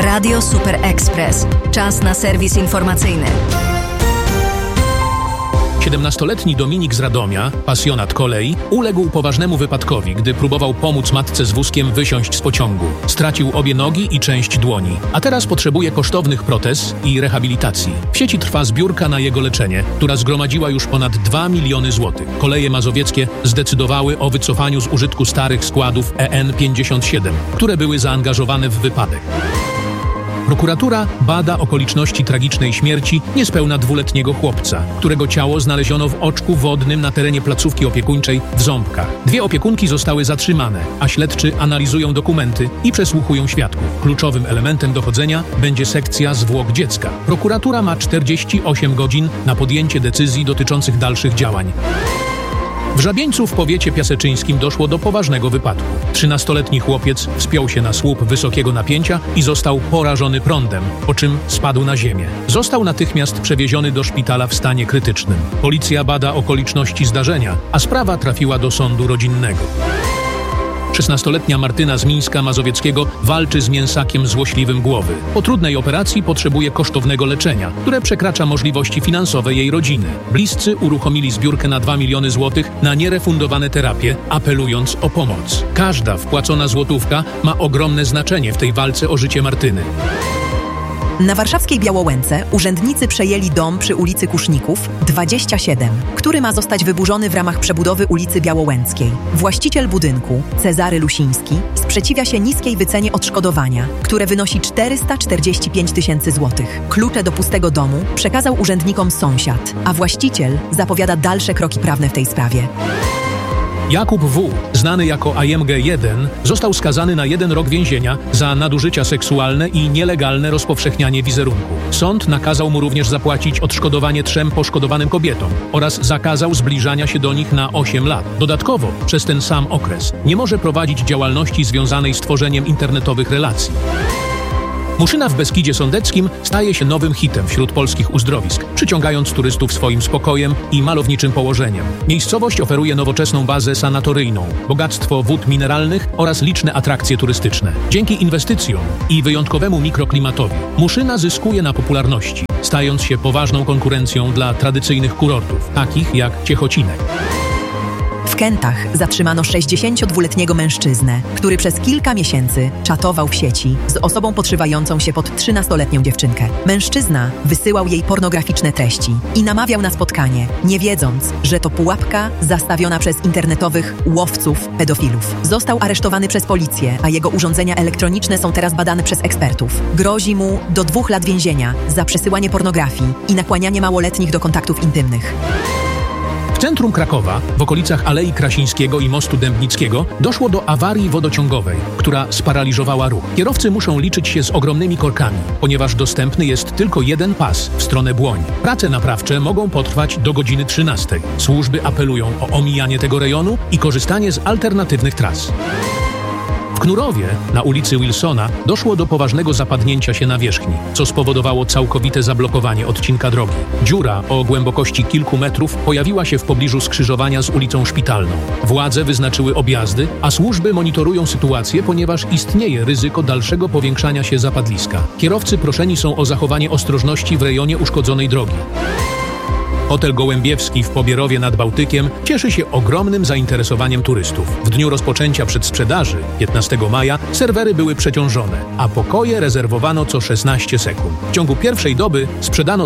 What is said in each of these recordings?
Radio Super Express. Czas na serwis informacyjny. 17-letni Dominik z Radomia, pasjonat kolei, uległ poważnemu wypadkowi, gdy próbował pomóc matce z wózkiem wysiąść z pociągu. Stracił obie nogi i część dłoni, a teraz potrzebuje kosztownych protez i rehabilitacji. W sieci trwa zbiórka na jego leczenie, która zgromadziła już ponad 2 miliony złotych. Koleje mazowieckie zdecydowały o wycofaniu z użytku starych składów EN57, które były zaangażowane w wypadek. Prokuratura bada okoliczności tragicznej śmierci niespełna 2-letniego chłopca, którego ciało znaleziono w oczku wodnym na terenie placówki opiekuńczej w Ząbkach. 2 opiekunki zostały zatrzymane, a śledczy analizują dokumenty i przesłuchują świadków. Kluczowym elementem dochodzenia będzie sekcja zwłok dziecka. Prokuratura ma 48 godzin na podjęcie decyzji dotyczących dalszych działań. W Żabieńcu w powiecie piaseczyńskim doszło do poważnego wypadku. 13-letni chłopiec wspiął się na słup wysokiego napięcia i został porażony prądem, po czym spadł na ziemię. Został natychmiast przewieziony do szpitala w stanie krytycznym. Policja bada okoliczności zdarzenia, a sprawa trafiła do sądu rodzinnego. 16-letnia Martyna z Mińska Mazowieckiego walczy z mięsakiem złośliwym głowy. Po trudnej operacji potrzebuje kosztownego leczenia, które przekracza możliwości finansowe jej rodziny. Bliscy uruchomili zbiórkę na 2 miliony złotych na nierefundowane terapie, apelując o pomoc. Każda wpłacona złotówka ma ogromne znaczenie w tej walce o życie Martyny. Na warszawskiej Białołęce urzędnicy przejęli dom przy ulicy Kuszników 27, który ma zostać wyburzony w ramach przebudowy ulicy Białołęckiej. Właściciel budynku, Cezary Lusiński, sprzeciwia się niskiej wycenie odszkodowania, które wynosi 445 000 złotych. Klucze do pustego domu przekazał urzędnikom sąsiad, a właściciel zapowiada dalsze kroki prawne w tej sprawie. Jakub W., znany jako AMG1, został skazany na 1 rok więzienia za nadużycia seksualne i nielegalne rozpowszechnianie wizerunku. Sąd nakazał mu również zapłacić odszkodowanie 3 poszkodowanym kobietom oraz zakazał zbliżania się do nich na 8 lat. Dodatkowo, przez ten sam okres nie może prowadzić działalności związanej z tworzeniem internetowych relacji. Muszyna w Beskidzie Sądeckim staje się nowym hitem wśród polskich uzdrowisk, przyciągając turystów swoim spokojem i malowniczym położeniem. Miejscowość oferuje nowoczesną bazę sanatoryjną, bogactwo wód mineralnych oraz liczne atrakcje turystyczne. Dzięki inwestycjom i wyjątkowemu mikroklimatowi Muszyna zyskuje na popularności, stając się poważną konkurencją dla tradycyjnych kurortów, takich jak Ciechocinek. W Kętach zatrzymano 62-letniego mężczyznę, który przez kilka miesięcy czatował w sieci z osobą podszywającą się pod 13-letnią dziewczynkę. Mężczyzna wysyłał jej pornograficzne treści i namawiał na spotkanie, nie wiedząc, że to pułapka zastawiona przez internetowych łowców pedofilów. Został aresztowany przez policję, a jego urządzenia elektroniczne są teraz badane przez ekspertów. Grozi mu do 2 lat więzienia za przesyłanie pornografii i nakłanianie małoletnich do kontaktów intymnych. W centrum Krakowa, w okolicach Alei Krasińskiego i Mostu Dębnickiego, doszło do awarii wodociągowej, która sparaliżowała ruch. Kierowcy muszą liczyć się z ogromnymi korkami, ponieważ dostępny jest tylko 1 pas w stronę Błoń. Prace naprawcze mogą potrwać do godziny 13. Służby apelują o omijanie tego rejonu i korzystanie z alternatywnych tras. W Knurowie, na ulicy Wilsona, doszło do poważnego zapadnięcia się nawierzchni, co spowodowało całkowite zablokowanie odcinka drogi. Dziura o głębokości kilku metrów pojawiła się w pobliżu skrzyżowania z ulicą Szpitalną. Władze wyznaczyły objazdy, a służby monitorują sytuację, ponieważ istnieje ryzyko dalszego powiększania się zapadliska. Kierowcy proszeni są o zachowanie ostrożności w rejonie uszkodzonej drogi. Hotel Gołębiewski w Pobierowie nad Bałtykiem cieszy się ogromnym zainteresowaniem turystów. W dniu rozpoczęcia przedsprzedaży, 15 maja, serwery były przeciążone, a pokoje rezerwowano co 16 sekund. W ciągu pierwszej doby sprzedano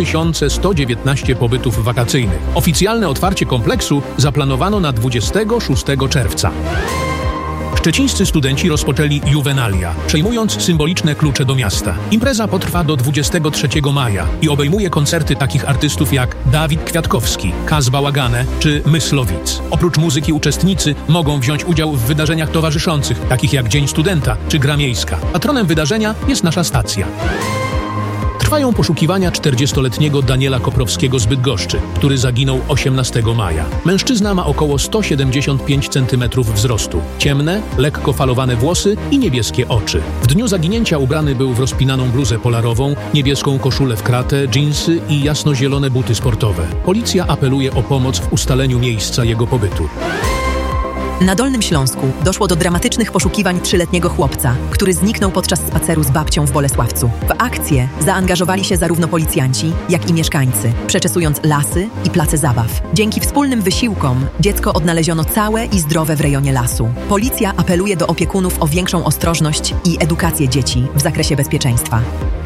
2119 pobytów wakacyjnych. Oficjalne otwarcie kompleksu zaplanowano na 26 czerwca. Szczecińscy studenci rozpoczęli Juvenalia, przejmując symboliczne klucze do miasta. Impreza potrwa do 23 maja i obejmuje koncerty takich artystów jak Dawid Kwiatkowski, Kaz Bałagane czy Myslowic. Oprócz muzyki uczestnicy mogą wziąć udział w wydarzeniach towarzyszących, takich jak Dzień Studenta czy Gra Miejska. Patronem wydarzenia jest nasza stacja. Trwają poszukiwania 40-letniego Daniela Koprowskiego z Bydgoszczy, który zaginął 18 maja. Mężczyzna ma około 175 cm wzrostu, ciemne, lekko falowane włosy i niebieskie oczy. W dniu zaginięcia ubrany był w rozpinaną bluzę polarową, niebieską koszulę w kratę, dżinsy i jasnozielone buty sportowe. Policja apeluje o pomoc w ustaleniu miejsca jego pobytu. Na Dolnym Śląsku doszło do dramatycznych poszukiwań 3-letniego chłopca, który zniknął podczas spaceru z babcią w Bolesławcu. W akcję zaangażowali się zarówno policjanci, jak i mieszkańcy, przeczesując lasy i place zabaw. Dzięki wspólnym wysiłkom dziecko odnaleziono całe i zdrowe w rejonie lasu. Policja apeluje do opiekunów o większą ostrożność i edukację dzieci w zakresie bezpieczeństwa.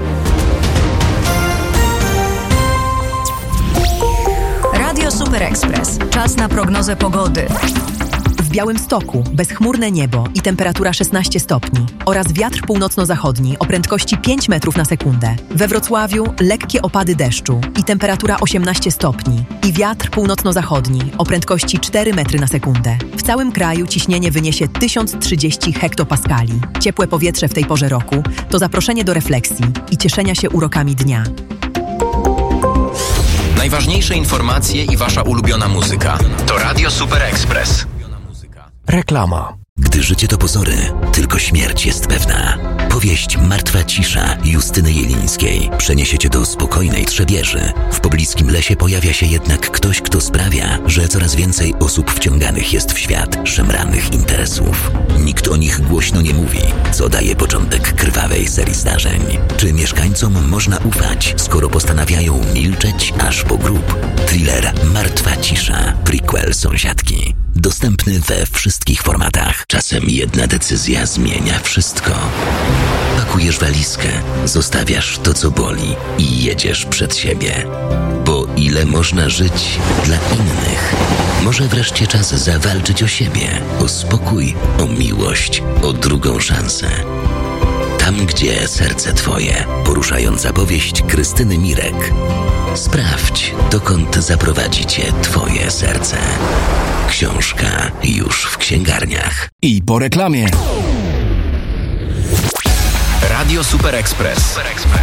Radio Super Express. Czas na prognozę pogody. W Białymstoku bezchmurne niebo i temperatura 16 stopni oraz wiatr północno-zachodni o prędkości 5 metrów na sekundę. We Wrocławiu lekkie opady deszczu i temperatura 18 stopni i wiatr północno-zachodni o prędkości 4 metry na sekundę. W całym kraju ciśnienie wyniesie 1030 hektopaskali. Ciepłe powietrze w tej porze roku to zaproszenie do refleksji i cieszenia się urokami dnia. Najważniejsze informacje i wasza ulubiona muzyka. To Radio Super Express. Reklama. Gdy życie to pozory, tylko śmierć jest pewna. Powieść Martwa cisza Justyny Jelińskiej przeniesie cię do spokojnej Trzebieży. W pobliskim lesie pojawia się jednak ktoś, kto sprawia, że coraz więcej osób wciąganych jest w świat szemranych interesów. Nikt o nich głośno nie mówi, co daje początek krwawej serii zdarzeń. Czy mieszkańcom można ufać, skoro postanawiają milczeć aż po grób? Thriller Martwa cisza, prequel Sąsiadki. Dostępny we wszystkich formatach. Czasem jedna decyzja zmienia wszystko. Pakujesz walizkę, zostawiasz to, co boli i jedziesz przed siebie. Bo ile można żyć dla innych? Może wreszcie czas zawalczyć o siebie, o spokój, o miłość, o drugą szansę. Tam, gdzie serce twoje. Poruszająca powieść Krystyny Mirek. Sprawdź, dokąd zaprowadzi cię twoje serce. Książka już w księgarniach. I po reklamie. Radio Super Express.